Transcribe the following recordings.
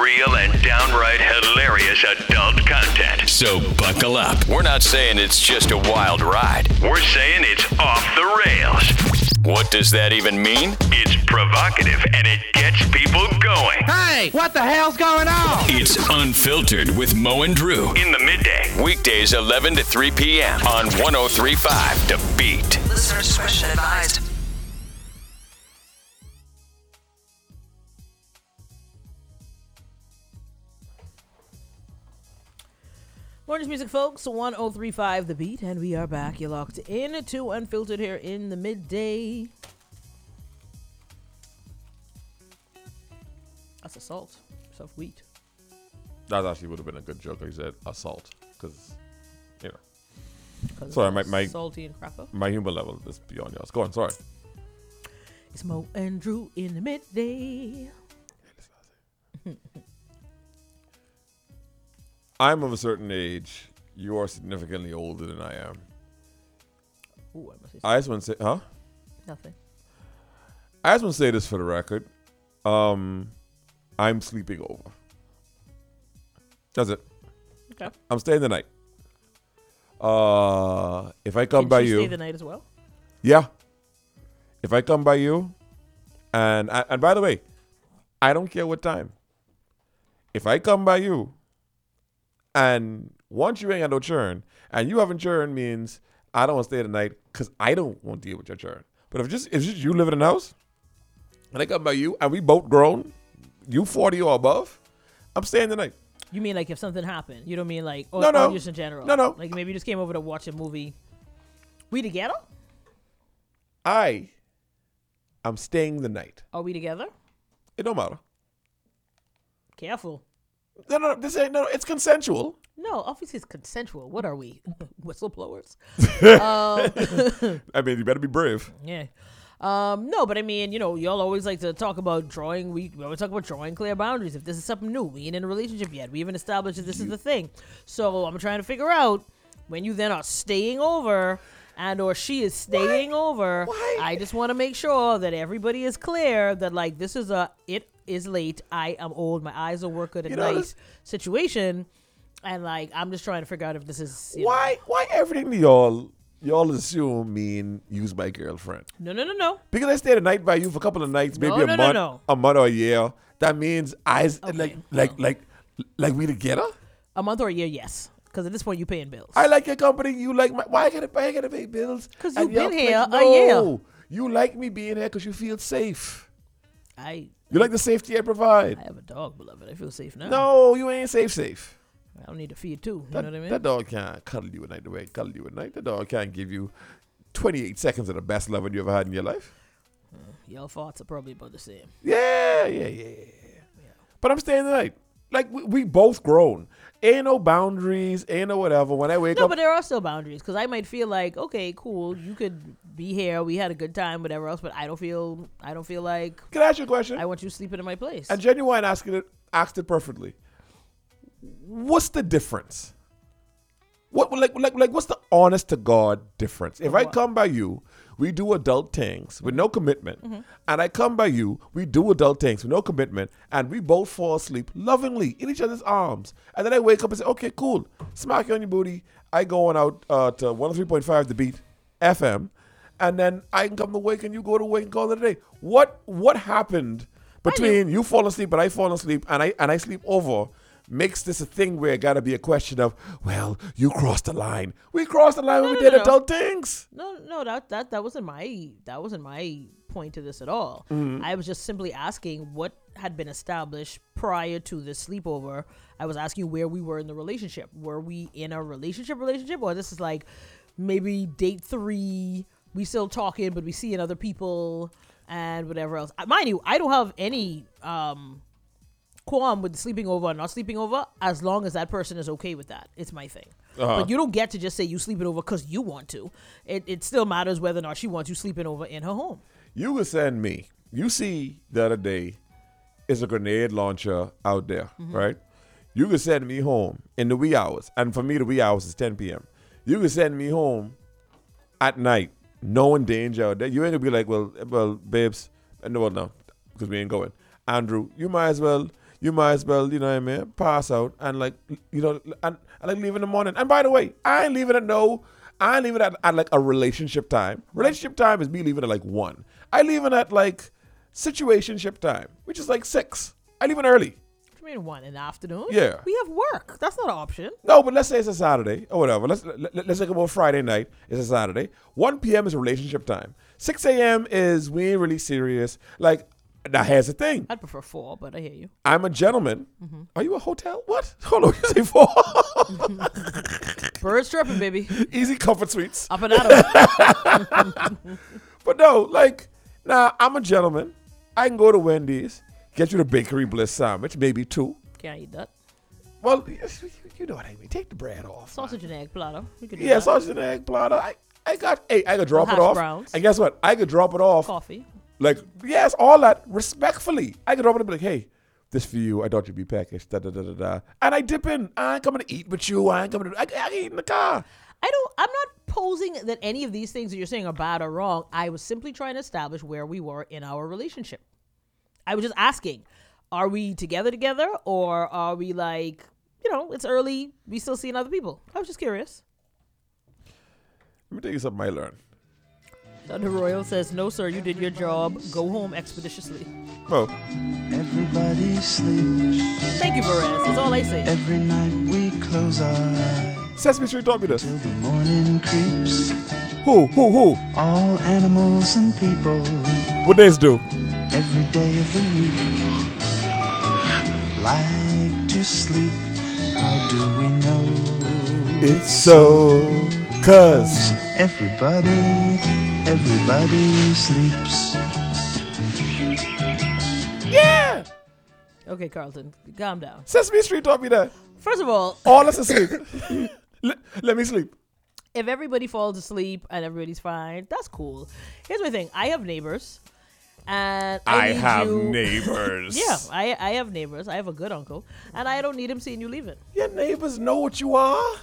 real and downright hilarious adult content. So buckle up. We're not saying it's just a wild ride. We're saying it's off the rails. What does that even mean? It's provocative and it gets people going. Hey, what the hell's going on? It's Unfiltered with Mo and Drew. In the midday. Weekdays 11 to 3 p.m. on 103.5 The Beat. Listener discretion advised. Morning's music, folks. 103.5 The Beat, and we are back. You're locked in to Unfiltered here in the midday. That's assault. Self-wheat. That actually would have been a good joke. I said assault, because you know. Sorry, my salty and crapper. My humor level is beyond yours. Go on. Sorry. It's Mo and Drew in the midday. I'm of a certain age. You are significantly older than I am. Ooh, I must say I just want to say, huh? nothing. I just want to say this for the record. I'm sleeping over. That's it. Okay. I'm staying the night. If I come by Did she you, stay the night as well? yeah. If I come by you, and by the way, I don't care what time. If I come by you, and once you ain't got no churn, and you haven't churn means I don't want to stay the night because I don't want to deal with your churn. But if just you live in a house, and I come by you, and we both grown, you 40 or above, I'm staying the night. You mean like if something happened? You don't mean like, or, No. or just in general? No. Like maybe you just came over to watch a movie. We together? I'm staying the night. Are we together? It don't matter. Careful. No, this ain't, no, it's consensual. No, obviously it's consensual. What are we? Whistleblowers? I mean, you better be brave. Yeah. No, but I mean, you know, y'all always like to talk about drawing. We always talk about drawing clear boundaries. If this is something new, we ain't in a relationship yet. We haven't established that this is the thing. So I'm trying to figure out when you then are staying over and or she is staying over. Why? I just want to make sure that everybody is clear that like this is it is late. I am old. My eyes don't work good at night situation. And like I'm just trying to figure out if this is Why everything to y'all assume mean use my girlfriend? No. Because I stayed a night by you for a couple of nights, maybe No. a month or a year. That means Okay, like we together. A month or a year, yes. Because at this point, you paying bills. I like your company. You like my. Why I gotta pay bills? Because And you've been y'all here like, a year. No, you like me being here because you feel safe. I You like the safety I provide. have a dog, beloved. I feel safe now. No, you ain't safe. I don't need to feed too. You That, know what I mean? that dog can't cuddle you at night the way it cuddle you at night. That dog can't give you 28 seconds of the best loving you ever had in your life. Y'all thoughts are probably about the same. Yeah. But I'm staying the night. Like, we both grown. Ain't no boundaries, ain't no whatever. When I wake No, up. but there are still boundaries. Because I might feel like, okay, cool, you could be here. We had a good time, whatever else. But I don't feel like Can I ask you a question? I want you sleeping in my place. And Genuine asked it perfectly. What's the difference? What what's the honest to God difference? If I come by you, we do adult things with no commitment, and I come by you, we do adult things with no commitment, and we both fall asleep lovingly in each other's arms, and then I wake up and say, okay, cool, smack you on your booty. I go on out to 103.5 The Beat FM, and then I can come to wake and you go to wake and call it a day. What happened between you falling asleep and I falling asleep and I sleep over? Makes this a thing where it gotta be a question of, well, you crossed the line. We crossed the line when we did adult things. No, that wasn't my point to this at all. I was just simply asking what had been established prior to this sleepover. I was asking where we were in the relationship. Were we in a relationship, or this is like maybe date 3? We still talking, but we seeing other people and whatever else. Mind you, I don't have any qualm with sleeping over or not sleeping over as long as that person is okay with that. It's my thing. But you don't get to just say you sleeping over because you want to. It still matters whether or not she wants you sleeping over in her home. You could send me. You see the other day is a grenade launcher out there, right? You could send me home in the wee hours. And for me, the wee hours is 10 p.m. You could send me home at night, knowing danger out there. You ain't gonna be like, well, babes, no, because we ain't going. Andrew, you might as well you might as well, you know what I mean, pass out and like, you know, and like leave in the morning. And by the way, I ain't leaving at like a relationship time. Relationship time is me leaving at like 1. I leaving at like situationship time, which is like 6. I leaving early. What do you mean 1 in the afternoon? Yeah. We have work. That's not an option. No, but let's say it's a Saturday or whatever. Let's think about Friday night. It's a Saturday. 1 p.m. is relationship time. 6 a.m. is we ain't really serious. Like, now here's the thing. I'd prefer 4, but I hear you. I'm a gentleman. Are you a hotel? What? Hold on, you say 4? Birds chirping, baby. Easy comfort suites. Up and at 'em. But no, like, nah, I'm a gentleman. I can go to Wendy's, get you the Bakery Bliss sandwich, maybe 2. Can't eat that. Well, you know what I mean. Take the bread off. Sausage and egg platter. We could do Yeah, that. sausage and egg platter. I could drop it Hash off. browns. And guess what? I could drop it off. Coffee. Like, yes, all that respectfully. I could drop it and be like, hey, this for you. I thought you'd be packaged. Da da da da da. And I dip in. I ain't coming to eat with you. I ain't coming to. I can eat in the car. I'm not posing that any of these things that you're saying are bad or wrong. I was simply trying to establish where we were in our relationship. I was just asking, are we together, or are we like, you know, it's early, we still seeing other people? I was just curious. Let me tell you something I learned. Thunder Royal says, no, sir, you did your job. Go home expeditiously. Oh, Everybody sleeps. Thank you, Perez. That's all I say. Every night we close our eyes Sesame Street taught me this. till the morning creeps. Who? All animals and people. What days do? Every day of the week. Like to sleep. How do we know? It's so, 'cause Everybody sleeps. yeah. Okay, Carlton, calm down. Sesame Street taught me that. First of all, All us asleep. Let me sleep. if everybody falls asleep and everybody's fine, that's cool. Here's my thing. I have neighbors. And I need you- neighbors. Yeah, I have neighbors. I have a good uncle. And I don't need him seeing you leaving. Your neighbors know what you are.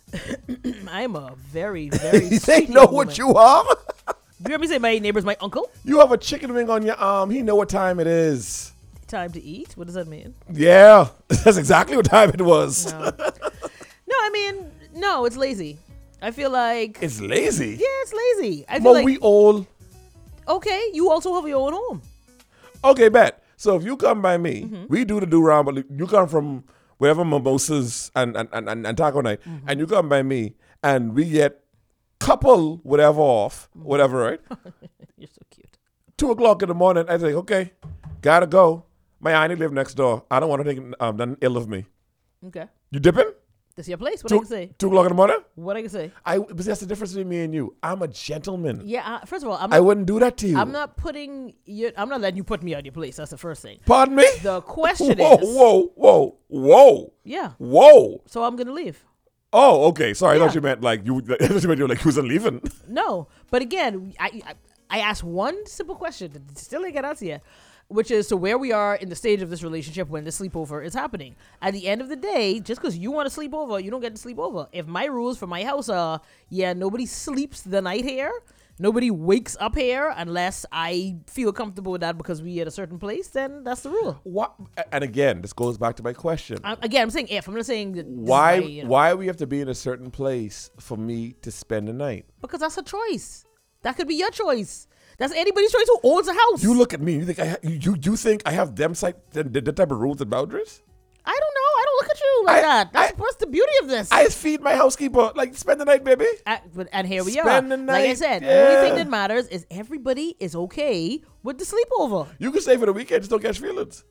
I am a very, very They sweet know young what woman. you are. You hear me say my neighbor's my uncle? You have a chicken wing on your arm. He know what time it is. Time to eat? What does that mean? Yeah, that's exactly what time it was. No, I mean, no, it's lazy. I feel like... It's lazy. Yeah, it's lazy. I feel But like... we all Okay, you also have your own home. okay. Bet. So if you come by me, Mm-hmm. we do the do round. But you come from wherever mimosas and taco night, Mm-hmm. and you come by me, and we get couple whatever off, Mm-hmm. whatever, right? You're so cute. 2:00 in the morning, I think, okay, gotta go. My auntie live next door. I don't want to think nothing ill of me. Okay. You dipping? This your place? What I can say? 2:00 in the morning? What I can say? But that's the difference between me and you. I'm a gentleman. Yeah, first of all, I'm I not, wouldn't do that to you. I'm not putting you... I'm not letting you put me on your place. That's the first thing. Pardon me? The question Whoa, is... whoa. Yeah. Whoa. So I'm going to leave. Oh, okay. Sorry, I Yeah. thought you meant like you. I thought you meant you were like who's leaving. No, but again, I asked one simple question that still ain't got answer yet, which is so where we are in the stage of this relationship when the sleepover is happening. At the end of the day, just because you want to sleep over, you don't get to sleep over. If my rules for my house are, yeah, nobody sleeps the night here, nobody wakes up here unless I feel comfortable with that because we at a certain place, then that's the rule. What? And again, this goes back to my question. Again, I'm saying if. I'm not saying that. This is Why? my, you know, Why we have to be in a certain place for me to spend the night? Because that's a choice. That could be your choice. That's anybody's choice who owns a house. You look at me. You think you think I have them the type of rules and boundaries? I don't know. I don't look at you like that. That's I- what's the beauty of this. I just feed my housekeeper like spend the night, baby. And here we Spend are. the Like I night, said, the only thing yeah. that matters is everybody is okay with the sleepover. You can stay for the weekend, just don't catch feelings.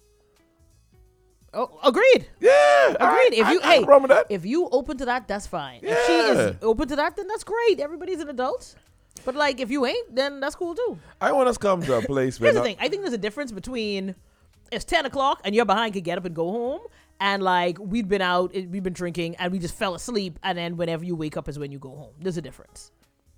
Oh, agreed. Yeah, Agreed. If you I ain't wrong with that. if you open to that, that's fine. If she is Yeah. open to that, then that's great. Everybody's an adult. But like, if you ain't, then that's cool too. I want us to come to a place where Here's the thing. I think there's a difference between it's 10 o'clock and you're behind can get up and go home, and like we've been out, we've been drinking, and we just fell asleep, and then whenever you wake up is when you go home. There's a difference.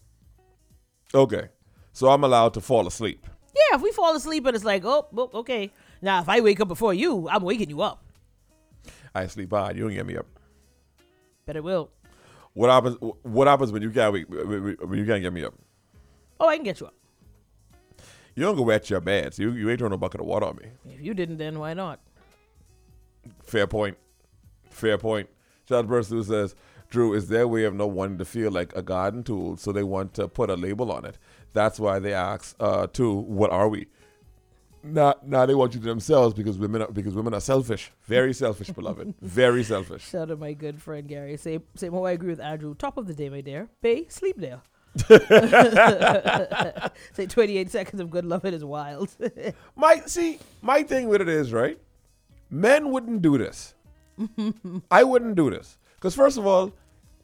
Okay, so I'm allowed to fall asleep. Yeah, if we fall asleep and it's like, oh, well, okay. Now, if I wake up before you, I'm waking you up. I sleep hard. You don't get me up. But it will. What happens? What happens when you can't when you can't get me up? Oh, I can get you up. You don't go wet your bed. So you ain't throwing no bucket of water on me. If you didn't, then why not? Fair point. Charles Bursu says, Drew, is their way of not wanting to feel like a garden tool, so they want to put a label on it. That's why they ask, too, what are we? Now they want you to themselves because women are selfish. Very selfish, beloved. Very selfish. Shout out to my good friend Gary. Same how I agree with Andrew. Top of the day, my dear. Bay, sleep there. Say 28 seconds of good loving is wild. My thing with it is, right? Men wouldn't do this. I wouldn't do this. Because first of all,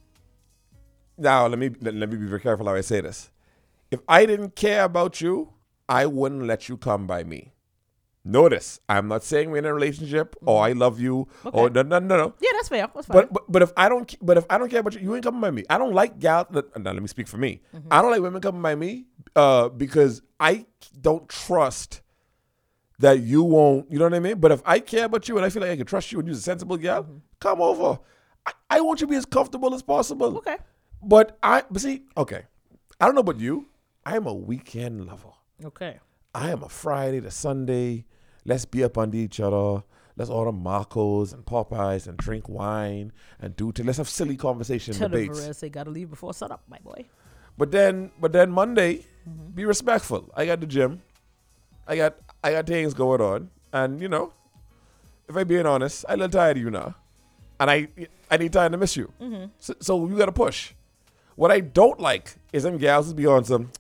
now let me be very careful how I say this. If I didn't care about you, I wouldn't let you come by me. Notice, I'm not saying we're in a relationship or I love you or no. Yeah, that's fair. That's fine. But if I don't care about you, you ain't coming by me. I don't like gals. Now let me speak for me. I don't like women coming by me because I don't trust that you won't. You know what I mean? But if I care about you and I feel like I can trust you and you're a sensible gal, come over. I want you to be as comfortable as possible. Okay. But see, okay. I don't know about you. I am a weekend lover. Okay. I am a Friday to Sunday. Let's be up under each other. Let's order Marcos and Popeyes and drink wine and let's have silly conversation debates. Perez say gotta leave before sunup, my boy. But then Monday, be respectful. I got the gym. I got things going on, and if I'm being honest, I'm a little tired of you now, and I need time to miss you. So you gotta push. What I don't like is them gals who be on some.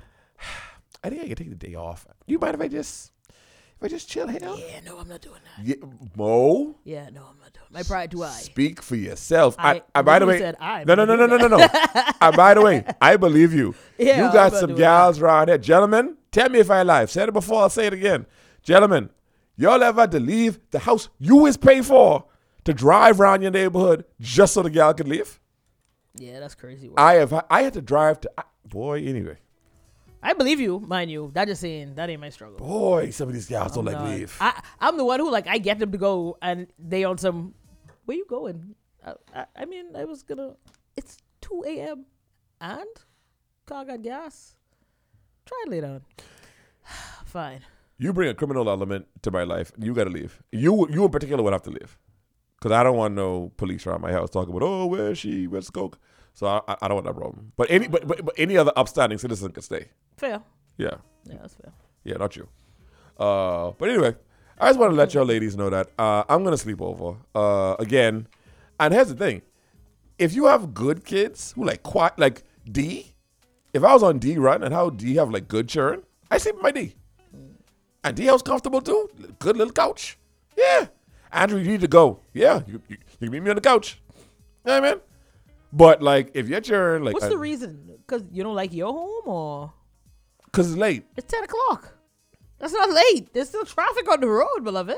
I think I can take the day off. You mind if I just chill here? Yeah, no, I'm not doing that. Yeah, Mo. Yeah, no, I'm not doing. My pride do I. Speak for yourself. I by the way, said no. And by the way, I believe you. Yeah, you got I'm some not gals around here, gentlemen. Tell me if I lie. I've said it before. I'll say it again, gentlemen. Y'all ever had to leave the house you is paid for to drive around your neighborhood just so the gal could leave? Yeah, that's crazy. I had to drive to anyway. I believe you, mind you. That just saying that ain't my struggle. Boy, some of these gals don't like leave. I'm the one who I get them to go and they on some. Where you going? I mean, I was gonna. It's 2 a.m. and car got gas. Try and lay down. Fine. You bring a criminal element to my life, you got to leave. You in particular would have to leave. Because I don't want no police around my house talking about, where is she? Where's the coke? So I don't want that problem. But any other upstanding citizen could stay. Fair. Yeah. Yeah, that's fair. Yeah, not you. But anyway, I just want to let y'all ladies know that I'm going to sleep over again. And here's the thing. If you have good kids who quiet, like D, if I was on D run and how D have good churn, I sleep with my D. And D house comfortable too. Good little couch. Yeah. Andrew, you need to go. Yeah. You can meet me on the couch. You know what I mean? But if your churn, what's the reason? Because you don't like your home or? Because it's late. It's 10 o'clock. That's not late. There's still traffic on the road, beloved.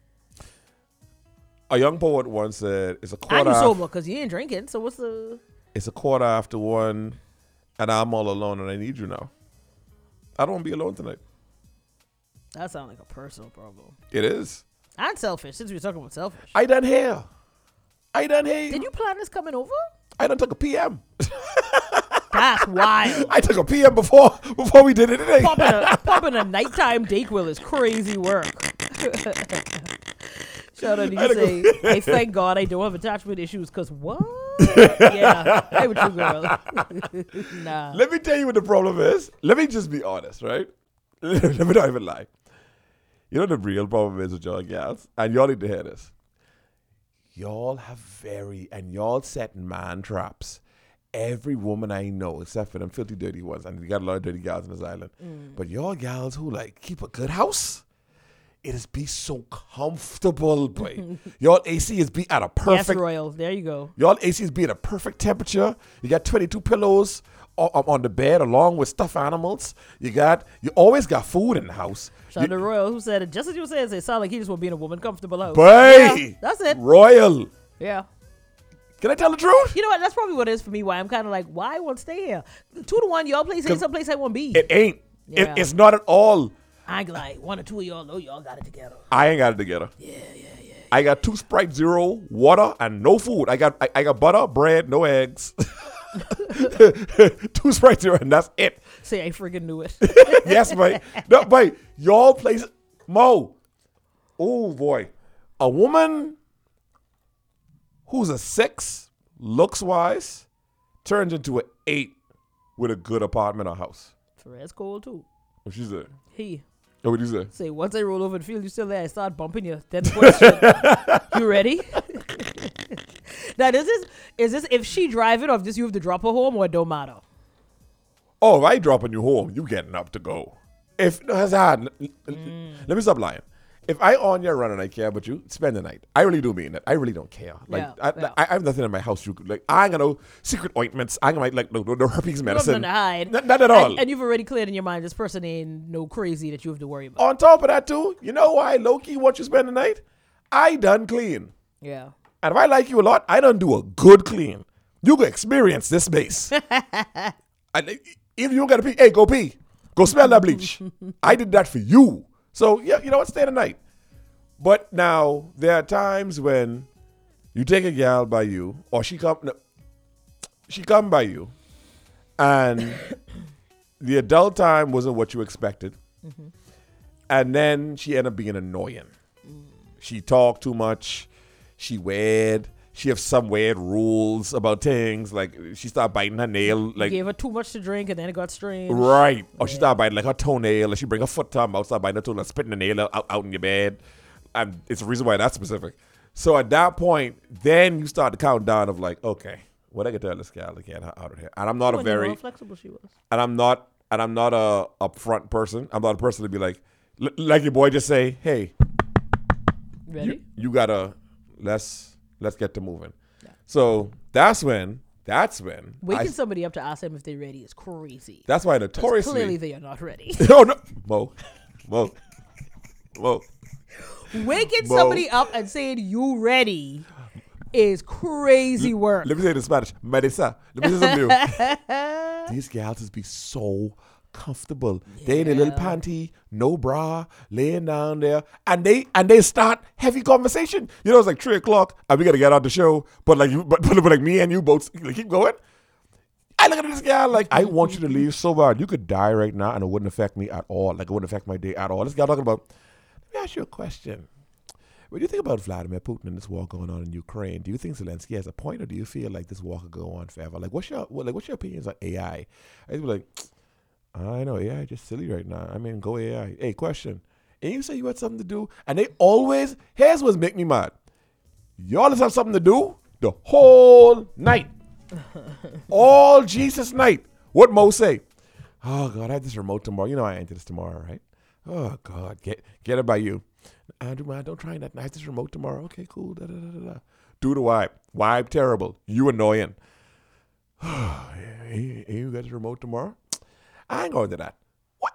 A young poet once said, it's a quarter. And you sober because you ain't drinking. So what's the? It's 1:15, and I'm all alone, and I need you now. I don't want to be alone tonight. That sounds like a personal problem. It is. And selfish, since we were talking about selfish. I done here. Did you plan this coming over? I done took a PM. That's wild. I took a PM before we did it today. Popping a nighttime Dayquil is crazy work. Shout out to you say, I thank God I don't have attachment issues, because what? Yeah, I'm a true girl. Nah. Let me tell you what the problem is. Let me just be honest, right? Let me not even lie. You know the real problem is with y'all gals, and y'all need to hear this. Y'all y'all set man traps. Every woman I know, except for them filthy, dirty ones, and we got a lot of dirty gals on this island. But y'all gals who keep a good house, it is be so comfortable, boy. Y'all AC is be at a perfect. Yes, Royal. There you go. Y'all AC is be at a perfect temperature. You got 22 pillows on the bed along with stuffed animals. You always got food in the house. Shout out to Royal, who said it just as you said. It sounded like he just want to be in a woman comfortable house. Boy, yeah, that's it. Royal. Yeah. Can I tell the truth? You know what? That's probably what it is for me. Why I'm kind of like, why I want to stay here? 2-1, y'all place ain't someplace I want to be. It ain't. Yeah. It's not at all. I ain't like 1 or 2 of y'all know y'all got it together. I ain't got it together. Yeah. I got 2 Sprite Zero, water, and no food. I got butter, bread, no eggs. 2 Sprite Zero, and that's it. Say I freaking knew it. Yes, boy. No, boy. Y'all place Mo. Oh boy. a woman who's a 6, looks-wise, turns into an 8 with a good apartment or house. That's cool too. What she say? Oh, what did you say? say once I roll over the field, you still there. I start bumping you. Then question, you ready? Now, is this if she driving or if this you have to drop her home or it don't matter? Oh, if I dropping you home, you getting up to go. If that's hard. Let me stop lying. If I on your run and I care about you, spend the night. I really do mean that. I really don't care. Like I have nothing in my house. You could, like I ain't got no secret ointments. I ain't got like no herpes medicine. Nothing to hide. Not at all. And you've already cleared in your mind this person ain't no crazy that you have to worry about. On top of that too, you know why low-key want you spend the night? I done clean. Yeah. And if I like you a lot, I done do a good clean. You can experience this base. And if you don't got to pee, hey, go pee. Go smell that bleach. I did that for you. So, yeah, you know what? Stay the night. But now, there are times when you take a gal by you, or she come by you, and the adult time wasn't what you expected. Mm-hmm. And then she ended up being annoying. She talked too much. She weird. She have some weird rules about things. Like, she started biting her nail. Like, gave her too much to drink, and then it got strange. Right. Or she started biting, like, her toenail. Or she bring her foot to her mouth, start biting her toenail, spitting the nail out in your bed. And it's the reason why that's specific. So at that point, then you start to count down of, like, okay, what I can tell this gal to get her out of here. And I'm not a very... how flexible she was. And I'm not a upfront person. I'm not a person to be like your boy just say, hey... Ready? You gotta... Let's get to moving. Yeah. So that's when waking somebody up to ask them if they're ready is crazy. That's why notoriously clearly they are not ready. Oh no, Mo. Waking somebody up and saying you ready is crazy work. Let me say it in Spanish. Marisa. Let me say something new. These gals just be so comfortable. Yeah. They in a little panty, no bra, laying down there, and they start heavy conversation. You know, it's like 3:00 and we gotta get out the show, but me and you both like, keep going. I look at this guy like, I want you to leave so bad. You could die right now and it wouldn't affect me at all. Like, it wouldn't affect my day at all. This guy talking about, let me ask you a question. When you think about Vladimir Putin and this war going on in Ukraine, do you think Zelensky has a point, or do you feel like this war could go on forever? Like, what's your opinions on AI? I'd be like, I know AI just silly right now. I mean, go AI. Hey, question. And you say you had something to do, and they always, here's what's make me mad. Y'all just have something to do the whole night. All Jesus night. What Mo say? Oh, God, I have this remote tomorrow. You know I ain't this tomorrow, right? Oh, God, get it by you. Andrew, man, don't try that. I have this remote tomorrow. Okay, cool. Da, da, da, da. Do the wipe. Wipe terrible. You annoying. Hey, you got this remote tomorrow? I ain't going to that. What?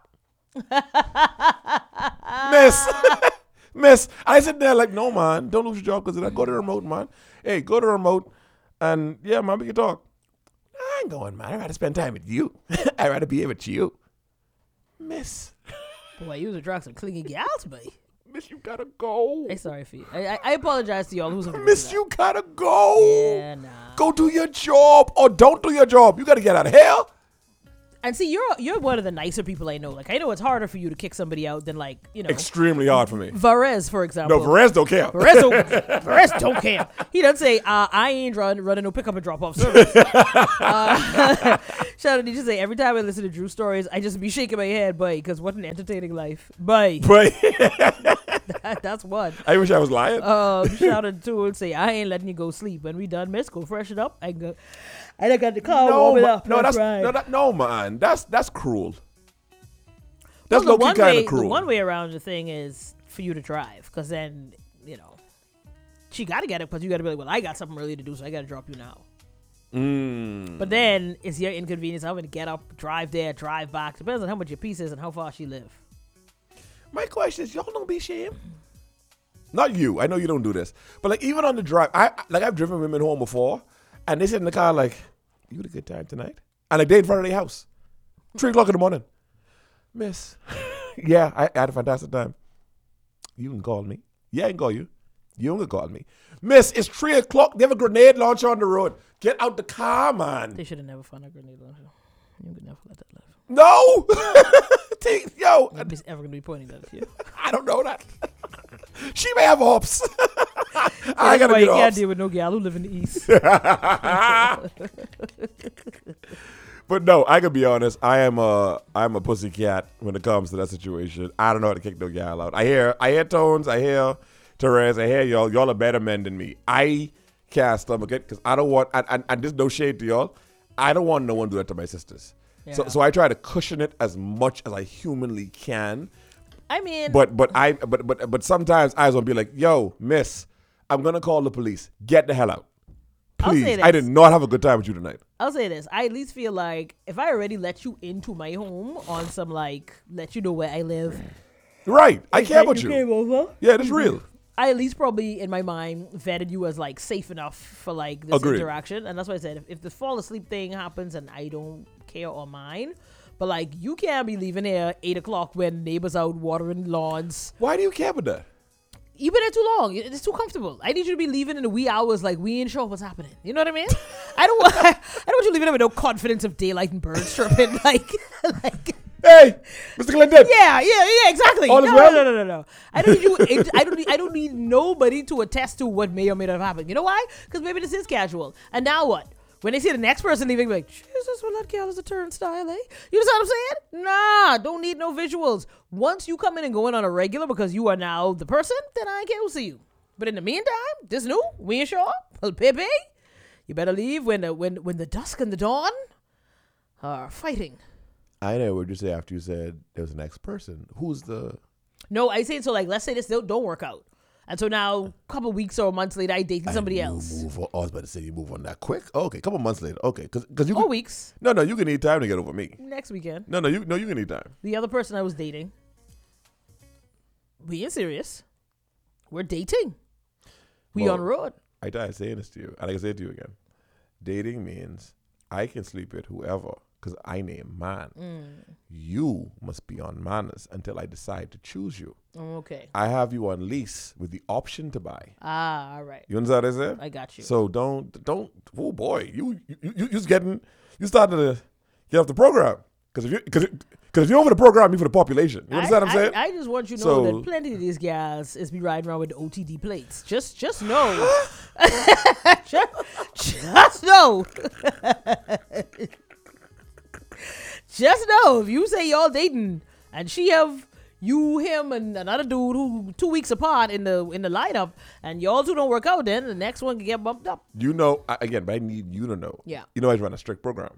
Miss. I sit there like, no, man, don't lose your job because of that. Go to the remote, man. Hey, go to the remote. And, yeah, man, we can talk. I ain't going, man. I'd rather spend time with you. I'd rather be with you. Miss. Boy, you was attracting some clingy gals, boy. Miss, you gotta go. I'm sorry, Fee. I apologize to y'all who's Miss, you gotta go. Yeah, nah. Go do your job or don't do your job. You gotta get out of here. And see, you're one of the nicer people I know. Like, I know it's harder for you to kick somebody out than, like, you know. Extremely hard for me. Varese, for example. No, Varese don't care. Varese don't care. He doesn't say, I ain't running no pickup and drop off service. Shout out to you, say, every time I listen to Drew stories, I just be shaking my head, boy, because what an entertaining life. Boy. That's one. I wish I was lying. Shout out to and say, I ain't letting you go sleep. When we done, miss, go freshen up. I done got the car warm it up. No, man. That's cruel. That's low-key kind of cruel. The one way around the thing is for you to drive, because then, you know, she got to get it, because you got to be like, well, I got something early to do, so I got to drop you now. But then it's your inconvenience. I'm going to get up, drive there, drive back. Depends on how much your piece is and how far she live. My question is, y'all don't be ashamed? Not you. I know you don't do this. But, like, even on the drive, I've driven women home before, and they sit in the car like, you had a good time tonight? And like, they in front of their house. 3:00 in the morning. Miss. Yeah, I had a fantastic time. You can call me. Yeah, I can call you. You can call me. Miss, it's 3:00. They have a grenade launcher on the road. Get out the car, man. They should have never found a grenade launcher. You could never let that live. No! Yo. Nobody's ever going to be pointing that at you. I don't know that. She may have hops. I gotta Why get you can't hops. deal with no gal who live in the East. But no, I can be honest. I'm a pussycat when it comes to that situation. I don't know how to kick no gal out. I hear Tones, I hear Therese, I hear y'all. Y'all are better men than me. I can't stomach it because I don't want. And there's no shade to y'all. I don't want no one to do that to my sisters. Yeah. So I try to cushion it as much as I humanly can. I mean, But sometimes I just want to be like, yo, miss, I'm gonna call the police. Get the hell out. I'll say Please. this. I did not have a good time with you tonight. I'll say this. I at least feel like if I already let you into my home on some like let you know where I live. Right. I care about you you. came over. Yeah, that's real. I at least probably in my mind vetted you as like safe enough for like this Agreed. interaction, and that's why I said if the fall asleep thing happens and I don't care or mind, but like you can't be leaving here 8 o'clock when neighbors out watering lawns. Why do you care about that? You've been there too long. It's too comfortable. I need you to be leaving in the wee hours like we ain't sure what's happening. You know what I mean? I don't want you leaving there with no confidence of daylight and birds chirping like. Hey, Mr. Clinton. Yeah, exactly. All is No. well? I don't need you. I don't need nobody to attest to what may or may not have happened. You know why? Because maybe this is casual. And now what? When they see the next person leaving, be like, Jesus, well, that gal is a turnstile, eh? You know what I'm saying? Nah, don't need no visuals. Once you come in and go in on a regular because you are now the person, then I can't see you. But in the meantime, this new, we ain't sure. Well, baby, you better leave when the dusk and the dawn are fighting. I know what you say after you said there was an next person. Who's the... No, I say so. Like, let's say this don't work out, and so now a couple weeks or months later, I dating somebody else. Move on. I was about to say you move on that quick. Okay, a couple months later. Okay, because you. Or can- weeks. No, you can need time to get over me. Next weekend, No, you can need time. the other person I was dating, we ain't serious. We're dating. We Well, on road. I tried saying this to you, and I can say it to you again. Dating means I can sleep with whoever because I name man. You must be on manners until I decide to choose you. Okay. I have you on lease with the option to buy. All right. You understand what I said? I got you. So don't. Oh boy, you starting to get off the program because if you're over the program, you're for the population. You understand what I'm saying? I just want you to know So- that plenty of these guys is be riding around with the OTD plates. Just know. just know. Just know if you say y'all dating and she have you, him, and another dude who 2 weeks apart in the lineup, and y'all two don't work out, then the next one can get bumped up. You know, again, but I need you to know. Yeah. You know I run a strict program.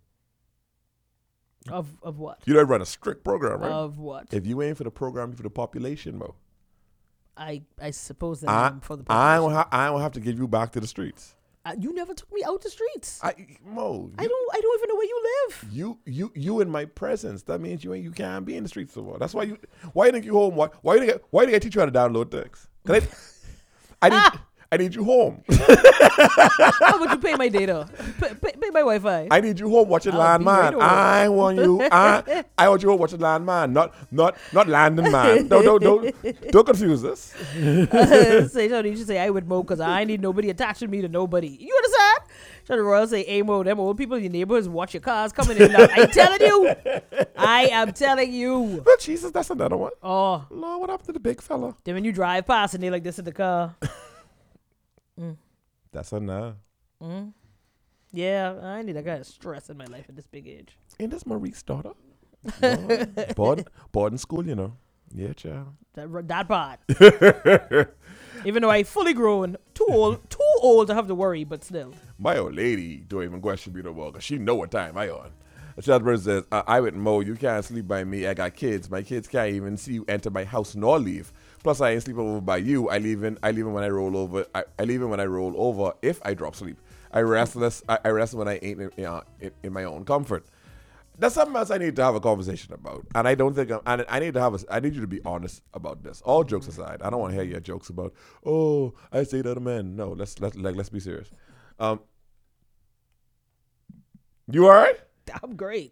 Of what? You know I run a strict program, right? Of what? If you ain't for the program, you're for the population, Mo. I suppose that I I'm for the I population. don't have to give you back to the streets. You never took me out the streets. Mo, I don't even know where you live. you in my presence. That means you can't be in the streets no more. That's why you think you home? Why did I teach you how to download things? I need you home. How would you pay my data? Pay my Wi-Fi. I need you home watching I'll be Landman. right over. I want you. I want you home watching Landman, not Landon Man. Don't confuse this. Say Shawty, you should say I would Mo because I ain't need nobody attaching me to nobody. You understand? Shawty Royal say, hey Mo, them old people in your neighborhoods watch your cars coming in. I'm telling you. I am telling you. But Jesus, that's another one. Oh, Lord, what happened to the big fella? then when you drive past and they like this in the car. That's a nah. Yeah, I need that kind of stress in my life at this big age. Ain't this Maurice's daughter? Boarding school, you know. Yeah, child. That part. Even though I fully grown, too old to have to worry, but still. My old lady don't even question me no more because she know what time I on. The child person says, I with Mo, you can't sleep by me. I got kids. My kids can't even see you enter my house nor leave. Plus, I ain't sleeping over by you. I leave in when I roll over. I leave in when I roll over if I drop sleep. I rest when I ain't in my own comfort. That's something else I need to have a conversation about. And I don't think I need you to be honest about this. All jokes aside, I don't want to hear your jokes about, oh, I say that to men. No, let's be serious. You all right? I'm great.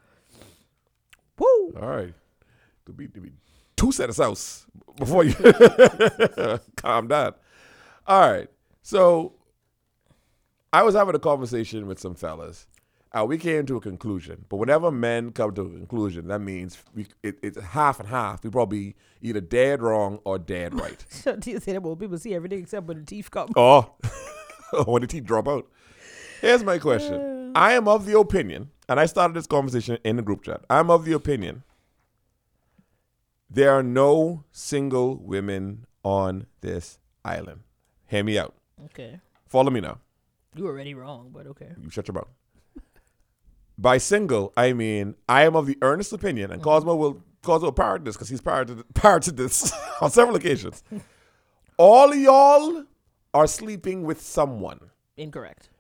Woo! All right. To be two set of house before you calm down. All right. So I was having a conversation with some fellas, we came to a conclusion. But whenever men come to a conclusion, that means it's half and half. We probably either dead wrong or dead right. So do you say that? Well, people see everything except when the teeth come. Oh, when the teeth drop out. Here's my question. I am of the opinion, and I started this conversation in the group chat. I'm of the opinion there are no single women on this island. Hear me out. Okay. Follow me now. You were already wrong, but okay. You shut your mouth. By single, I mean I am of the earnest opinion, and Cosmo will parrot this because he's parroted this on several occasions. All of y'all are sleeping with someone. Incorrect.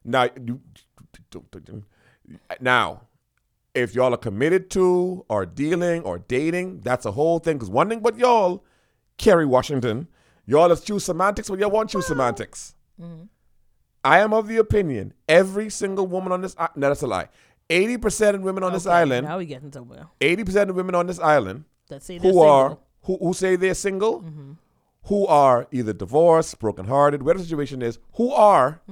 Now, if y'all are committed to or dealing or dating, that's a whole thing. Because one thing about y'all, Kerry Washington, y'all is choose semantics when y'all want choose semantics. Mm-hmm. I am of the opinion every single woman on this island, no, that's a lie. 80% of women on this island. Now we getting somewhere. 80% of women on this island that say they're single. Who say they're single, who are either divorced, brokenhearted, whatever the situation is, who are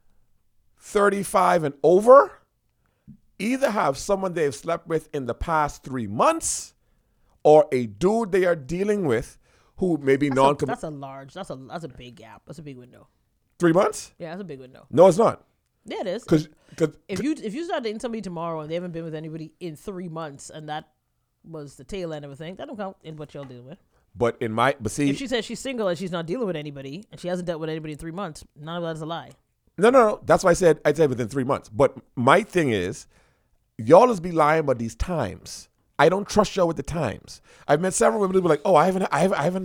35 and over, either have someone they've slept with in the past 3 months, or a dude they are dealing with who may be non-committed. That's a big gap. That's a big window. 3 months? Yeah, that's a big window. No, it's not. Yeah, it is. Because if you start dating somebody tomorrow and they haven't been with anybody in 3 months, and that was the tail end of a thing, that don't count in what y'all dealing with. But see, if she says she's single and she's not dealing with anybody and she hasn't dealt with anybody in 3 months, none of that is a lie. No. That's why I said within 3 months. But my thing is, y'all is be lying about these times. I don't trust y'all with the times. I've met several women who be like, "Oh, I haven't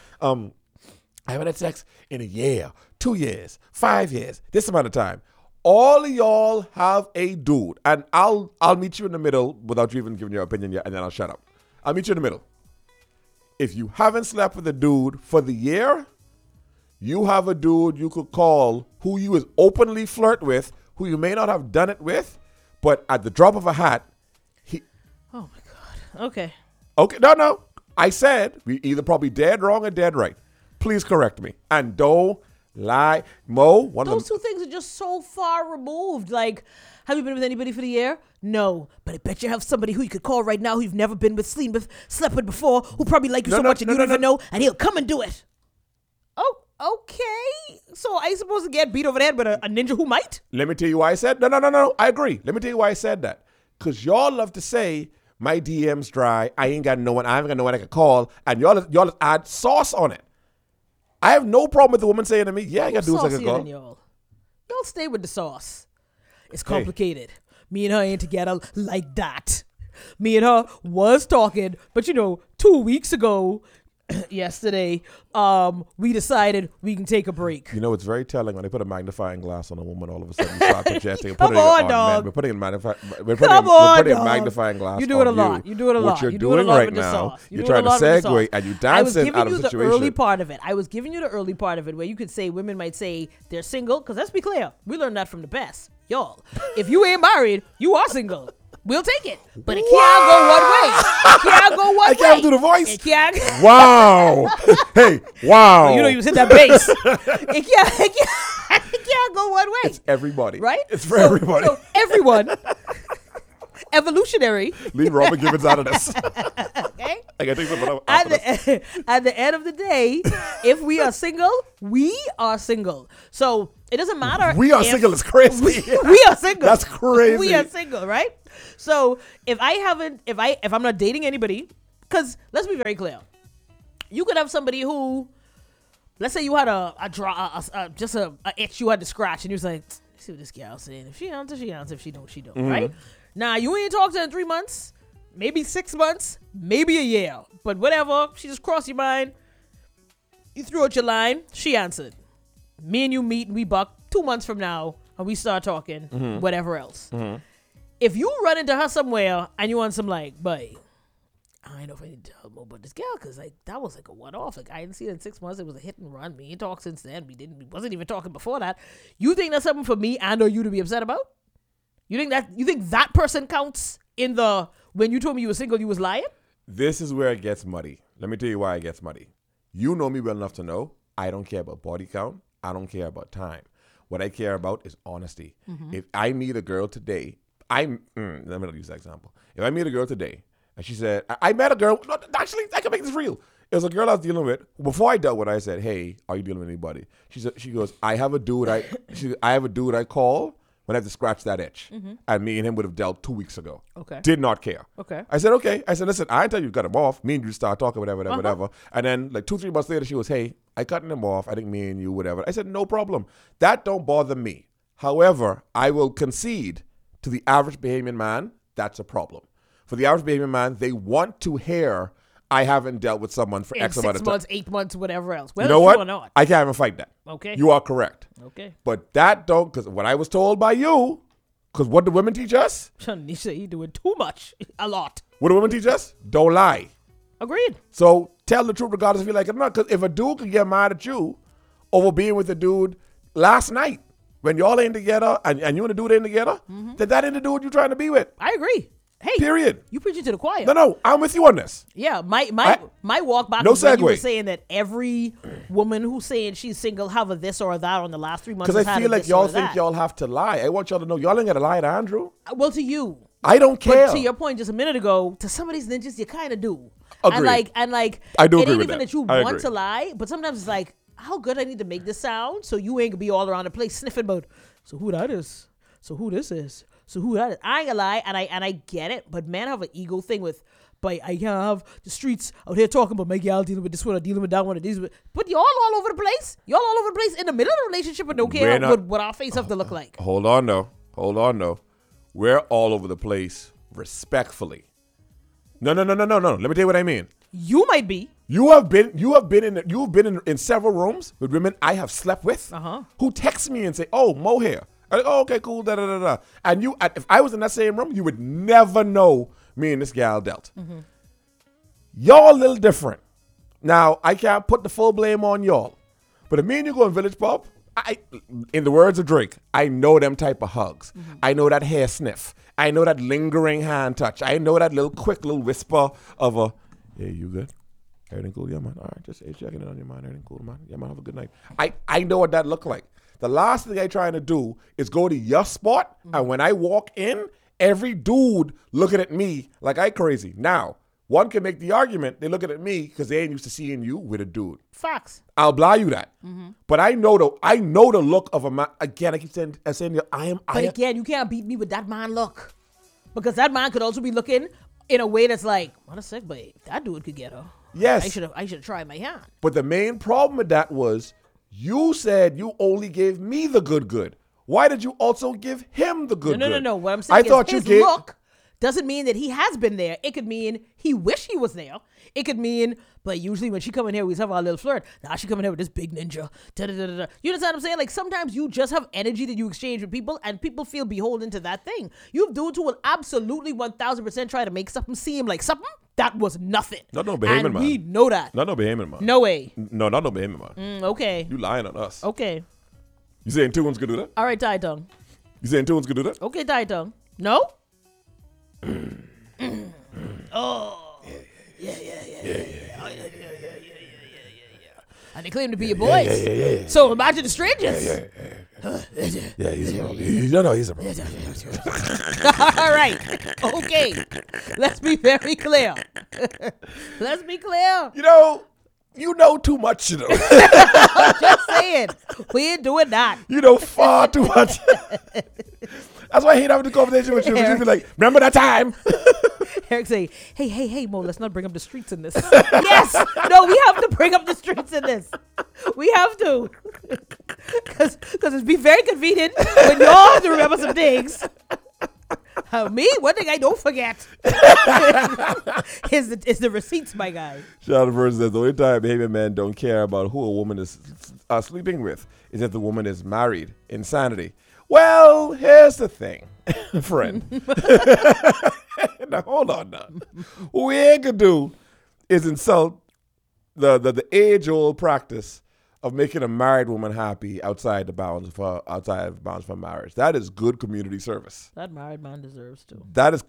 had sex in a year, 2 years, 5 years, this amount of time." All of y'all have a dude, and I'll meet you in the middle without you even giving your opinion yet, and then I'll shut up. I'll meet you in the middle. If you haven't slept with a dude for the year, you have a dude you could call who you is openly flirt with, who you may not have done it with, but at the drop of a hat, Oh my God. Okay. No. I said we either probably dead wrong or dead right. Please correct me. And don't lie. Mo, those two things are just so far removed. Like, have you been with anybody for the year? No. But I bet you have somebody who you could call right now who you've never been with, slept with before, who probably like you so much and you don't even know, and he'll come and do it. Oh, okay. So I supposed to get beat over the head with a ninja who might? Let me tell you why I said no. I agree. Let me tell you why I said that. Because y'all love to say, my DM's dry, I ain't got no one I can call, and y'all add sauce on it. I have no problem with the woman saying to me, yeah, I got to do something. Y'all stay with the sauce. It's complicated. Me and her ain't together like that. Me and her was talking, but 2 weeks ago, yesterday, we decided we can take a break. It's very telling when they put a magnifying glass on a woman, all of a sudden you start projecting. Come on, dog. We're putting a magnifying glass. You do it a lot. You do it a lot. What you're doing right now, you're trying to segue and you dancing out of the situation. I was giving you the early part of it. I was giving you the early part of it where you could say women might say they're single, because let's be clear, we learned that from the best. Y'all, if you ain't married, you are single. We'll take it. But it can't go one way. It can't go one way. I can't do the voice. It can't. Wow. Hey, wow. Well, you just hit that bass. It can't go one way. It's everybody. Right? It's for everybody. So everyone, evolutionary. Leave Robin Gibbons out of this. Okay? I gotta take something at the end of the day, if we are single, we are single. So it doesn't matter. We are single. It's crazy. We are single. That's crazy. We are single, right? So if I'm not dating anybody, because let's be very clear, you could have somebody who, let's say you had a itch you had to scratch, and you was like, see what this gal's saying. If she answers, she answers. If she don't, she don't. Mm-hmm. Right? Now you ain't talked to her in 3 months, maybe 6 months, maybe a year, but whatever. She just crossed your mind. You threw out your line. She answered. Me and you meet and we buck 2 months from now, and we start talking, whatever else. Mm-hmm. If you run into her somewhere and you want some like, boy, I don't know if I need to tell more about this girl, because that was like a one-off. Like, I didn't see her in 6 months. It was a hit and run. We ain't talked since then. We wasn't even talking before that. You think that's something for me and or you to be upset about? You think that person counts in the when you told me you were single, you was lying? This is where it gets muddy. Let me tell you why it gets muddy. You know me well enough to know I don't care about body count. I don't care about time. What I care about is honesty. Mm-hmm. If I meet a girl today, let me not use that example. If I meet a girl today and she said, I met a girl, no, actually, I can make this real. It was a girl I was dealing with. Before I dealt with her, I said, hey, are you dealing with anybody? She goes, I have a dude I call when I have to scratch that itch. And me and him would have dealt 2 weeks ago. Okay. Did not care. Okay. I said, okay. I said, listen, I didn't tell you to cut him off. Me and you start talking, whatever. And then like 2-3 months later, she was, hey, I cutting him off. I think me and you, whatever. I said, no problem. That don't bother me. However, I will concede to the average Bahamian man, that's a problem. For the average Bahamian man, they want to hear I haven't dealt with someone for In X amount of 6 time. months, 8 months, whatever else. You Whether know it's what? true or not. I can't even fight that. Okay. You are correct. Okay. But that don't, because what I was told by you, because what do women teach us? You say you're doing too much. A lot. What do women teach us? Don't lie. Agreed. So tell the truth regardless if you like it or not. Because if a dude could get mad at you over being with a dude last night when y'all ain't together and you and the dude ain't together, then that ain't the dude you trying to be with. I agree. Hey. Period. You preaching to the choir. No, I'm with you on this. Yeah, my walk back No was when you were segue. saying that every woman who's saying she's single have a this or a that on the last 3 months. Because has I had feel a like this y'all or think that. y'all have to lie. I want y'all to know y'all ain't got to lie to Andrew. Well, to you. I don't care. But to your point just a minute ago, to some of these ninjas, you kind of do. Agreed. And like, I do it agree ain't with even that. that you I want agree. to lie, but sometimes it's like, how good I need to make this sound so you ain't gonna be all around the place sniffing about, so who that is? So who this is? So who that is? I ain't gonna lie, and I get it, but men have an ego thing with, but I can't have the streets out here talking about my gal dealing with this one or dealing with that one or these. But y'all all over the place. Y'all all over the place in the middle of the relationship and don't care what our face have to look like. Hold on, though. We're all over the place respectfully. No. Let me tell you what I mean. You might be. You have been in several rooms with women I have slept with who text me and say, "Oh, Mo here." I'm like, "Oh, okay, cool." Da da da da. And you, if I was in that same room, you would never know me and this gal dealt. Y'all a little different. Now I can't put the full blame on y'all, but if me and you go in Village Pub, in the words of Drake, I know them type of hugs. I know that hair sniff. I know that lingering hand touch. I know that quick little whisper of a, "Hey, you good? Everything cool? Yeah, man. All right, just checking in on you, man. Everything cool, man. Yeah, man. Have a good night." I know what that look like. The last thing I trying to do is go to your spot, and when I walk in, every dude looking at me like I crazy. Now, one can make the argument they looking at me because they ain't used to seeing you with a dude. Facts. I'll buy you that. But I know the look of a man. Again, I keep saying But again, you can't beat me with that man look. Because that man could also be looking in a way that's like, what a sick babe. That dude could get her. Yes. I should have tried my hand. But the main problem with that was you said you only gave me the good. Why did you also give him the good? No. What I'm saying is his gave look doesn't mean that he has been there. It could mean he wish he was there. It could mean, but usually when she come in here, we have our little flirt. Now she coming here with this big ninja. Da-da-da-da-da. You understand what I'm saying? Like sometimes you just have energy that you exchange with people and people feel beholden to that thing. You have dudes who will absolutely 1000% try to make something seem like something that was nothing. Not no Bahamian and man. we know that. Not no Bahamian man. No way. No, not no Bahamian man. Okay. You lying on us. Okay. You saying two ones could do that? All right, Tai Tongue. You saying two ones could do that? Okay, Tai Tongue. No? Oh. Yeah. And they claim to be your boys. Yeah. So imagine the strangers. Yeah, he's a problem. He's a problem. All right. Okay. Let's be very clear. Let's be clear. You know too much, Just saying. We ain't doing that. You know far too much. That's why I hate having the conversation with you. Because you be like, remember that time? Eric say, hey, Mo, let's not bring up the streets in this. Yes. No, we have to bring up the streets in this. We have to. Because it'd be very convenient when y'all have to remember some things. Me, one thing I don't forget is the receipts, my guy. Shout out verse says the only time Bahamian men don't care about who a woman is sleeping with is if the woman is married. Insanity. Well, here's the thing, friend. Now hold on now. What we ain't gonna do is insult the age-old practice of making a married woman happy outside of bounds for marriage. That is good community service. That married man deserves to. That is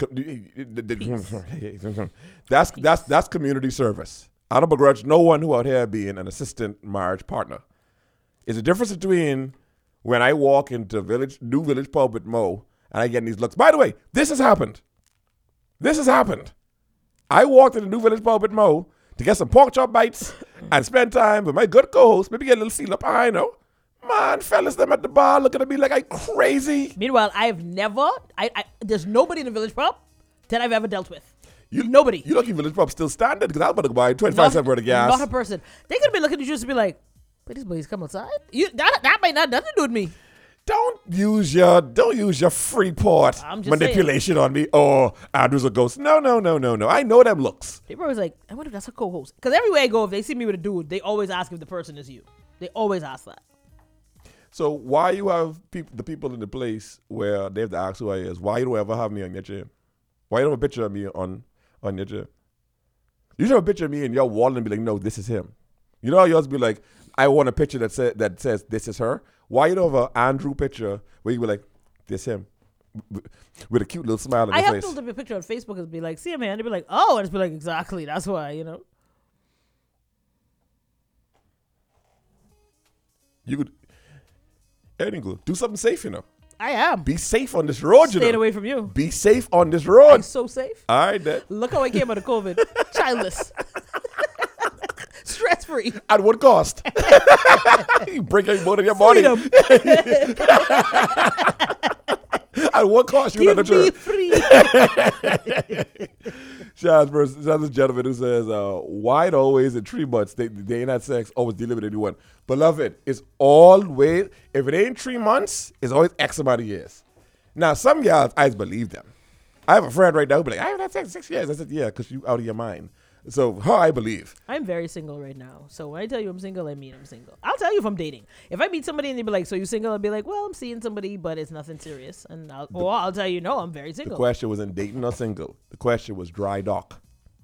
that's community service. I don't begrudge no one who out here being an assistant marriage partner. It's a difference between when I walk into New Village Pub with Mo and I get these looks. By the way, this has happened. This has happened. I walked in the New Village Pub with Mo to get some pork chop bites and spend time with my good co-host, maybe get a little seal up. I know. Man, fellas, them at the bar looking at me like I'm crazy. Meanwhile, there's nobody in the Village Pub that I've ever dealt with. Nobody. You lucky Village Pub still standing because I was about to buy 25 cents worth of gas. Not a person. They could have been looking at you and be like, but these boys come outside? That might not nothing to do with me. Don't use your Freeport manipulation on me. Oh, Andrew's a ghost. No. I know them looks. People always like, I wonder if that's a co-host. Because everywhere I go, if they see me with a dude, they always ask if the person is you. They always ask that. So why you have the people in the place where they have to ask who I is? Why you don't ever have me on your chair? Why you don't have a picture of me on your chair? You should have a picture of me in your wall and be like, no, this is him. You know how yours be like, I want a picture that says this is her. Why you don't have an Andrew picture where you be like, this him, with a cute little smile on your face? I have filled up a picture on Facebook and be like, see him, man. They'd be like, oh, and it's be like, exactly. That's why, you know. You could, anything good. Do something safe, you know. I am. Be safe on this road, you know. Staying away from you. Be safe on this road. I'm so safe. All right, then. Look how I came out of COVID. Childless. Stress-free. At what cost? You break every bone in your body. At what cost? You Give me free. Shout out to this gentleman who says, why always in 3 months they ain't had sex, always dealing with anyone. Beloved, it's always, if it ain't 3 months, it's always X amount of years. Now, some guys, I just believe them. I have a friend right now who be like, I haven't had sex in 6 years. I said, yeah, because you out of your mind. So, her, I believe. I'm very single right now. So, when I tell you I'm single, I mean I'm single. I'll tell you if I'm dating. If I meet somebody and they be like, so you single? I'll be like, well, I'm seeing somebody, but it's nothing serious. And I'll tell you, no, I'm very single. The question wasn't dating or single. The question was dry dock.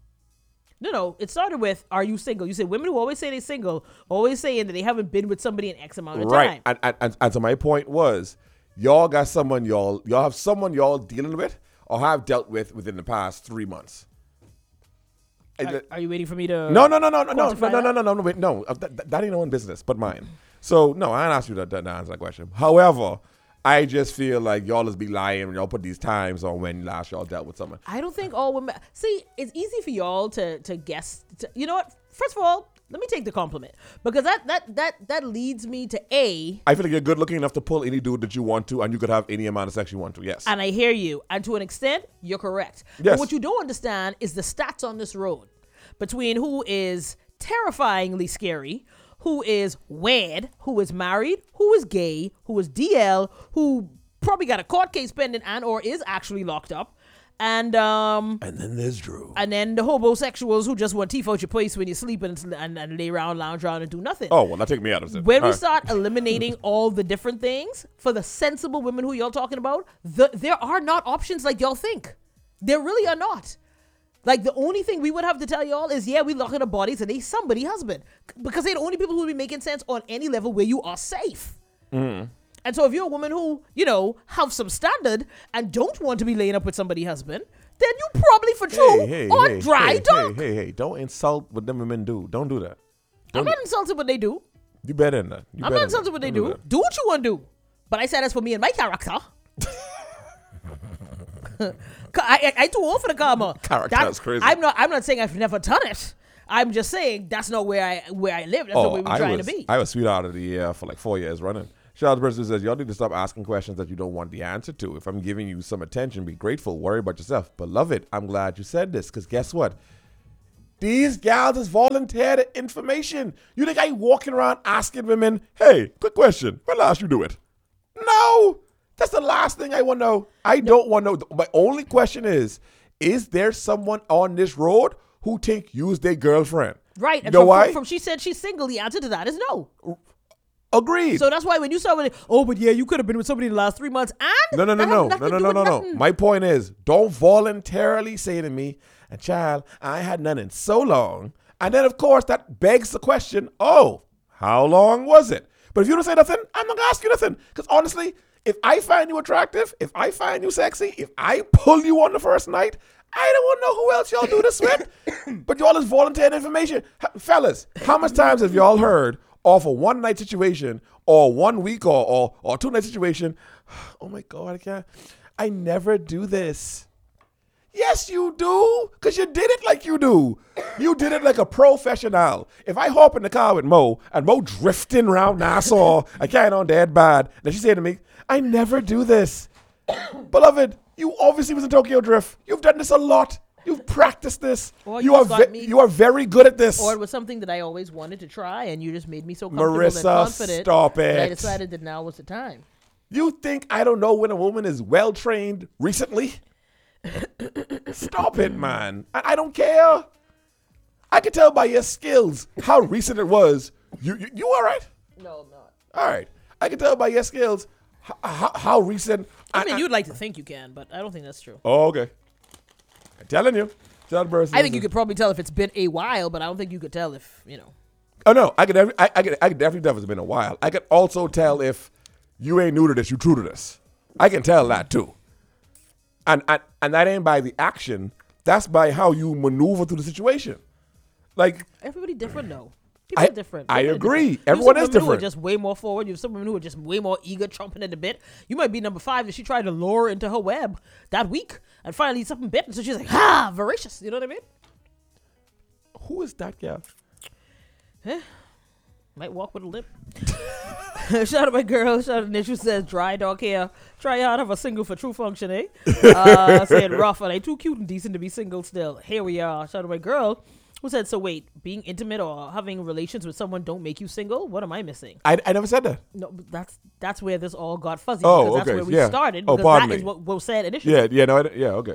No. It started with, are you single? You said women who always say they're single, always saying that they haven't been with somebody in X amount of time. Right. And so my point was, y'all got someone y'all have someone y'all dealing with or have dealt with within the past 3 months. Are you waiting for me to? No. Wait, no. That ain't no one business but mine. So no, I ain't asked you to answer that question. However, I just feel like y'all just be lying when y'all put these times on when last y'all dealt with someone. I don't think all women. See, it's easy for y'all to guess. You know what? First of all, let me take the compliment because that leads me to I feel like you're good looking enough to pull any dude that you want to, and you could have any amount of sex you want to. Yes. And I hear you, and to an extent, you're correct. Yes. But what you don't understand is the stats on this road between who is terrifyingly scary, who is wed, who is married, who is gay, who is DL, who probably got a court case pending and or is actually locked up. And then there's Drew. And then the homosexuals who just want teeth out your place when you sleep and lay around, lounge around, and do nothing. Oh, well, that take me out of it. When we start eliminating all the different things, for the sensible women who y'all talking about, there are not options like y'all think. There really are not. Like, the only thing we would have to tell y'all is, yeah, we lock in our bodies and they somebody's husband. Because they're the only people who will be making sense on any level where you are safe. Mm. And so if you're a woman who, you know, have some standard and don't want to be laying up with somebody's husband, then you probably for true dry dock. Hey, don't insult what them women do. Don't do that. I'm not insulting what they do. You better than that. I'm not insulting what they do. Do what you want to do. But I said that's for me and my character. I too old for the karma. That's crazy. I'm not saying I've never done it. I'm just saying that's not where I live. That's not where we're trying to be. I was sweetheart of the year for like 4 years running. Shout out to the person who says, y'all need to stop asking questions that you don't want the answer to. If I'm giving you some attention, be grateful. Worry about yourself. Beloved, I'm glad you said this because guess what? These gals is volunteer the information. You think I ain't walking around asking women, hey, quick question. When last you do it? No. That's the last thing I want to know. I don't want to know. My only question is there someone on this road who think you's their girlfriend? Right. You know why? From she said she's single, the answer to that is no. Agreed. So that's why when you saw it, but yeah, you could have been with somebody in the last 3 months. And no. My point is, don't voluntarily say to me, and child, I had none in so long. And then, of course, that begs the question, how long was it? But if you don't say nothing, I'm not going to ask you nothing. Because honestly, if I find you attractive, if I find you sexy, if I pull you on the first night, I don't want to know who else y'all do this with. But y'all is volunteering information. Fellas, how much times have y'all heard off a one-night situation or 1 week or 2 night situation? Oh, my God, I never do this. Yes, you do, because you did it like you do. You did it like a professional. If I hop in the car with Mo, and Mo drifting around Nassau, I carrying on dead bad, then she said to me, I never do this. Beloved, you obviously was in Tokyo Drift. You've done this a lot. You've practiced this. Or You are very good at this. Or it was something that I always wanted to try, and you just made me so comfortable and Marissa, confident stop that I it. decided that now was the time. You think I don't know when a woman is well trained recently? Stop it, man. I don't care. I can tell by your skills how recent it was. You all right? No, I'm not. All right. I can tell by your skills how recent. I mean, you'd like to think you can, but I don't think that's true. Oh, okay. I'm telling you. Tell the person. I think you could probably tell if it's been a while, but I don't think you could tell if, Oh no, I could definitely tell if it's been a while. I could also tell if you ain't new to this, you true to this. I can tell that too. And that ain't by the action. That's by how you maneuver through the situation. Like everybody different though. People are different. I People are agree. different. Everyone You have is some women who are different. just way more forward. You have some women who are just way more eager, chomping at the bit. You might be number 5 if she tried to lure into her web that week, and finally something bit, and so she's like, voracious. You know what I mean? Who is that girl? Might walk with a lip. Shout out my girl. Shout out Nish who says dry dog hair. Try out of a single for true function, eh? Saying rough, and they too cute and decent to be single still. Here we are. Shout out my girl who said, so wait, being intimate or having relations with someone don't make you single? What am I missing? I never said that. No, but that's where this all got fuzzy. Oh, because that's okay, where we yeah. started. Oh, Because pardon that is me. what was said initially. Okay.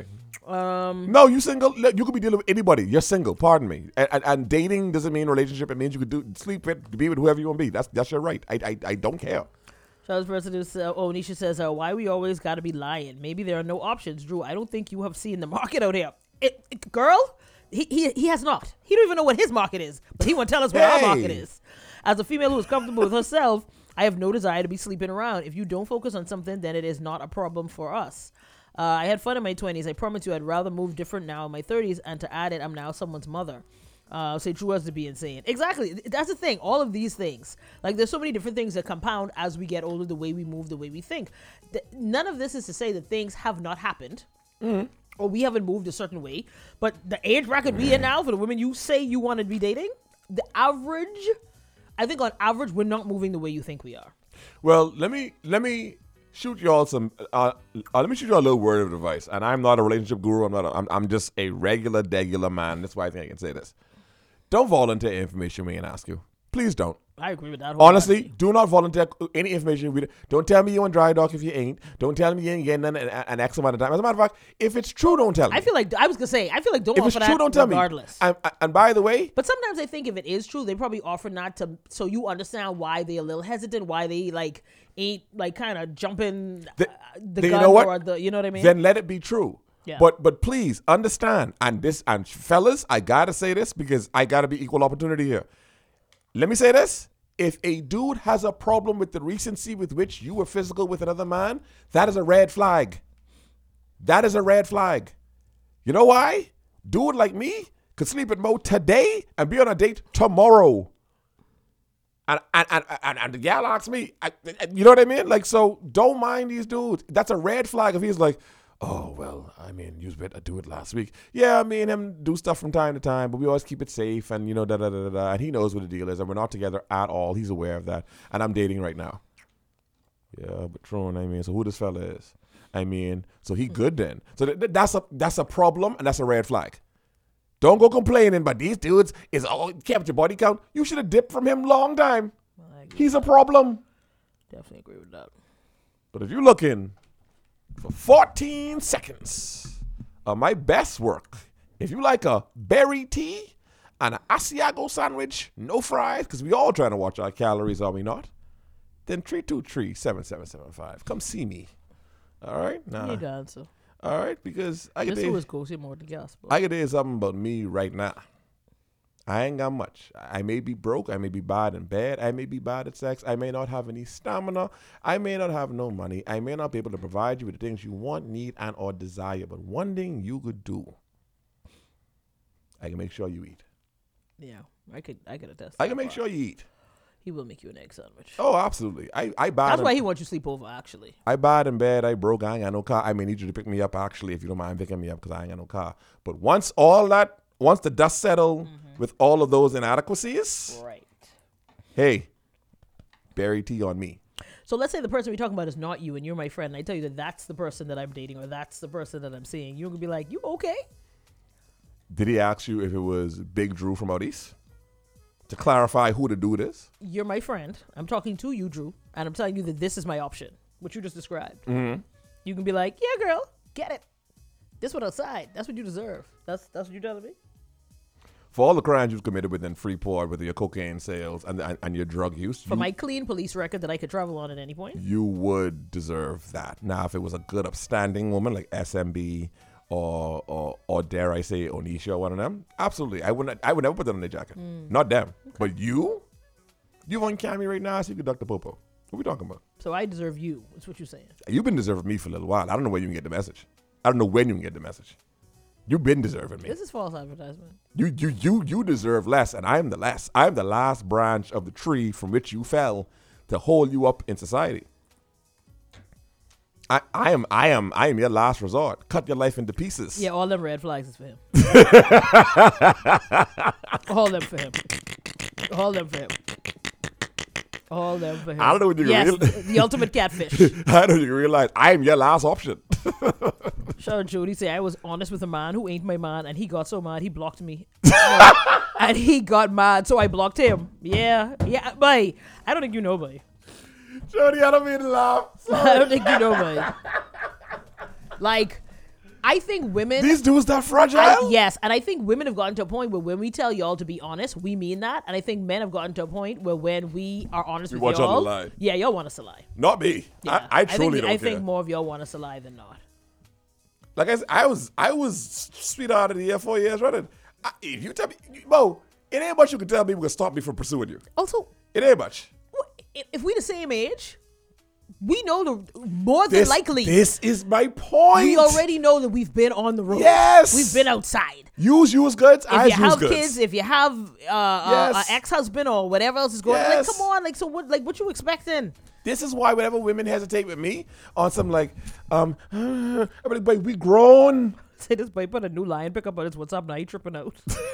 No, you single. Look, you could be dealing with anybody. You're single. Pardon me. And dating doesn't mean relationship. It means you could sleep with, be with whoever you want to be. That's your right. I don't care. Charles President, Nisha says, why we always got to be lying? Maybe there are no options. Drew, I don't think you have seen the market out here. Girl, he has not. He don't even know what his market is, but he won't tell us what our market is. As a female who is comfortable with herself, I have no desire to be sleeping around. If you don't focus on something, then it is not a problem for us. I had fun in my 20s. I promise you I'd rather move different now in my 30s, and to add it, I'm now someone's mother. Say true as to be insane. Exactly. That's the thing. All of these things. Like, there's so many different things that compound as we get older, the way we move, the way we think. None of this is to say that things have not happened. Mm-hmm. Or we haven't moved a certain way. But the age bracket we in now, for the women you say you want to be dating, the average, I think on average, we're not moving the way you think we are. Well, let me shoot y'all some. Let me shoot y'all a little word of advice. And I'm not a relationship guru. I'm just a regular man. That's why I think I can say this. Don't volunteer information we ain't ask you. Please don't. I agree with that. Honestly, do not volunteer any information. Don't tell me you on dry dock if you ain't. Don't tell me you ain't getting an X amount of time. As a matter of fact, if it's true, don't tell me. I feel like don't if offer it's that true, don't tell regardless. me. And by the way, but sometimes I think if it is true, they probably offer not to, so you understand why they're a little hesitant, why they ain't kind of jumping the gun, you know what? or the, you know what I mean? Then let it be true. Yeah. But please understand, and fellas, I gotta say this because I gotta be equal opportunity here. Let me say this. If a dude has a problem with the recency with which you were physical with another man, that is a red flag. That is a red flag. You know why? Dude like me could sleep with Mo today and be on a date tomorrow. And the gal asks me, you know what I mean? Like, so don't mind these dudes. That's a red flag if he's like, oh, well, I mean, you better do it last week. Yeah, me and him do stuff from time to time, but we always keep it safe and, da-da-da-da-da. And he knows what the deal is, and we're not together at all. He's aware of that. And I'm dating right now. Yeah, but Tron, I mean, so who this fella is? I mean, so he good then. So that's a problem, and that's a red flag. Don't go complaining, but these dudes is all kept your body count. You should have dipped from him long time. He's a problem. Definitely agree with that. But if you're looking for 14 seconds of my best work, if you like a berry tea and an Asiago sandwich, no fries, because we all trying to watch our calories, are we not? Then 323-7775. Come see me. All right? You need to answer. All right? Because I This can was cool. See more than gospel. I can tell you something about me right now. I ain't got much. I may be broke. I may be bad in bed. I may be bad at sex. I may not have any stamina. I may not have no money. I may not be able to provide you with the things you want, need, and or desire. But one thing you could do, I can make sure you eat. Yeah, I could attest. I can make sure you eat. He will make you an egg sandwich. Oh, absolutely. I bad. That's why he wants you to sleep over, actually. I bad in bed. I broke. I ain't got no car. I may need you to pick me up, actually, if you don't mind picking me up, because I ain't got no car. But once the dust settled with all of those inadequacies, Right. hey, berry tea on me. So let's say the person we're talking about is not you, and you're my friend, and I tell you that that's the person that I'm dating, or that's the person that I'm seeing. You're going to be like, you okay? Did he ask you if it was Big Drew from out east? To clarify who the dude is? You're my friend. I'm talking to you, Drew, and I'm telling you that this is my option, what you just described. Mm-hmm. You can be like, yeah, girl, get it. This one outside. That's what you deserve. That's what you're telling me? For all the crimes you've committed within Freeport with your cocaine sales and your drug use, For my clean police record that I could travel on at any point. you would deserve that. Now, if it was a good, upstanding woman like SMB or dare I say Onisha or one of them, absolutely. I would never put that on their jacket. Not them. Okay. But you on Cammy right now, so you can duck the popo. What we talking about? So I deserve you. That's what you're saying. You've been deserving me for a little while. I don't know where you can get the message. I don't know when you can get the message. You've been deserving me. This is false advertisement. You deserve less, and I am the less. I am the last branch of the tree from which you fell to hold you up in society. I am your last resort. Cut your life into pieces. Yeah, all them red flags is for him. All them for him. All them for him. All them for him. I don't know what you Yes, the ultimate catfish. I don't know if you realize I am your last option. Shout out Jody say I was honest with a man who ain't my man, and he got so mad he blocked me. And he got mad, so I blocked him. Yeah, boy. I don't think you know, boy. Jody, I don't mean to laugh. I don't think you know, boy. Like, I think women. These dudes that fragile? Yes, and I think women have gotten to a point where when we tell y'all to be honest, we mean that. And I think men have gotten to a point where when we are honest with want y'all y'all, to lie. yeah, y'all want us to lie. Not me. Yeah. I truly don't I care. think more of y'all want us to lie than not. Like I said, I was sweetheart of the year 4 years running. If you tell me, Bo, it ain't much you can tell me will stop me from pursuing you. Also, It ain't much. if we the same age, we know the more than likely. This is my point. We already know that we've been on the road. Yes. We've been outside. Use goods. I If you use have goods. kids, if you have an ex-husband or whatever else is going on, like, Yes. come on, like, so what, like, what you expecting? This is why whenever women hesitate with me on some like, but we grown. Say this boy put a new line pick up on his WhatsApp, now he tripping out.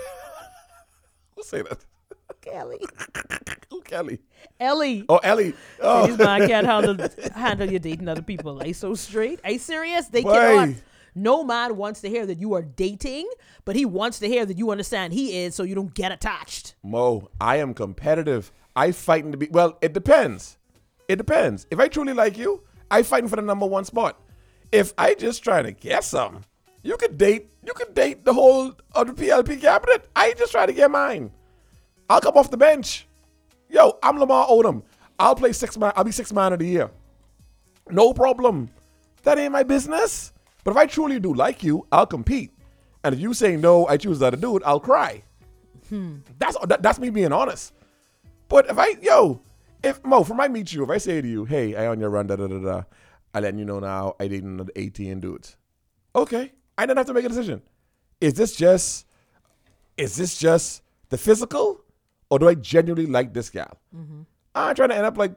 Who say that? Kelly. Who, Kelly? Ellie. Oh, Ellie. Oh. This man can't handle you dating other people. Are you so straight? Are you serious? They Boy. cannot. No man wants to hear that you are dating, but he wants to hear that you understand he is, so you don't get attached. Mo, I am competitive. I fighting to be. Well, it depends. It depends. If I truly like you, I fighting for the number one spot. If I just trying to get something, you could date the whole of the PLP cabinet. I ain't just trying to get mine. I'll come off the bench. Yo, I'm Lamar Odom. I'll play 6 man. I'll be 6 man of the year. No problem. That ain't my business. But if I truly do like you, I'll compete. And if you say no, I choose that to do it, I'll cry. That's me being honest. But if Mo, from I meet you, if I say to you, hey, I on your run, I letting you know now I dating another 18 dudes. Okay. I didn't have to make a decision. Is this just the physical? Or do I genuinely like this gal? Mm-hmm. I'm trying to end up like,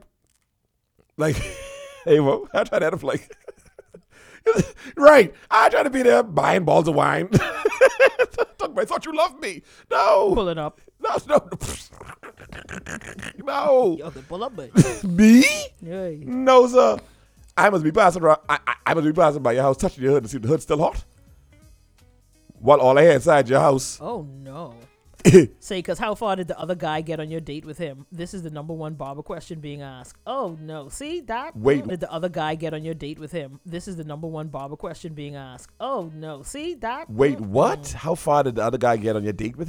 hey, Mo, I'm trying to end up like, right. I'm trying to be there buying balls of wine. I thought you loved me. No. Pull it up. No. No. Yo, pull up, babe. Me? Yeah. No, sir. I must be passing around. I must be passing by your house, touching your hood to see if the hood's still hot. While all I had inside your house. Oh, no. Say, because how far did the other guy get on your date with him? This is the number one barber question being asked. Oh, no. See that? Wait. Did the other guy get on your date with him? This is the number one barber question being asked. Oh, no. See that? Wait, what? How far did the other guy get on your date with